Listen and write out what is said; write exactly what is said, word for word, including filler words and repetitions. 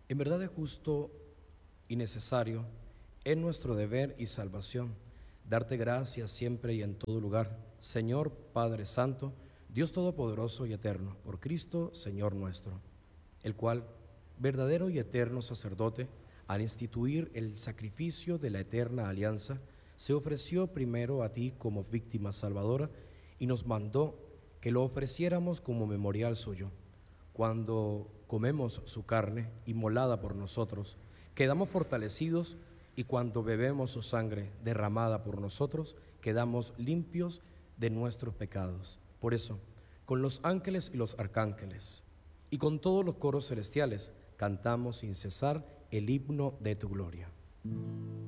En verdad es justo y necesario, es nuestro deber y salvación, darte gracias siempre y en todo lugar, Señor Padre Santo, Dios Todopoderoso y Eterno, por Cristo, Señor nuestro, el cual, verdadero y eterno sacerdote, al instituir el sacrificio de la eterna alianza, se ofreció primero a ti como víctima salvadora y nos mandó que lo ofreciéramos como memorial suyo. Cuando comemos su carne, inmolada por nosotros, quedamos fortalecidos, y cuando bebemos su sangre derramada por nosotros, quedamos limpios de nuestros pecados. Por eso, con los ángeles y los arcángeles, y con todos los coros celestiales, cantamos sin cesar el himno de tu gloria.